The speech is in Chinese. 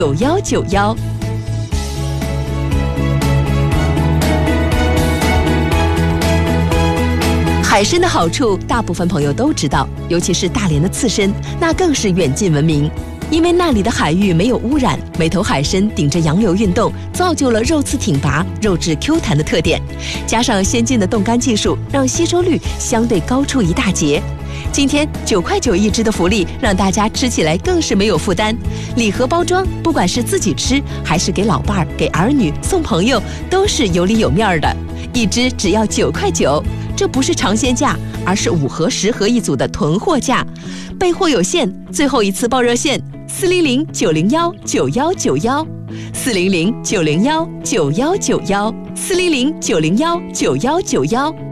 9191。海参的好处，大部分朋友都知道，尤其是大连的刺身，那更是远近闻名。因为那里的海域没有污染，每头海参顶着洋流运动，造就了肉刺挺拔、肉质 Q 弹的特点。加上先进的冻干技术，让吸收率相对高出一大截。今天9块9一只的福利，让大家吃起来更是没有负担。礼盒包装，不管是自己吃，还是给老伴儿、给儿女、送朋友，都是有里有面的。一只只要9块9，这不是尝鲜价，而是5盒10盒一组的囤货价。备货有限，最后一次报热线：400-901-9191，400-901-9191，400-901-9191。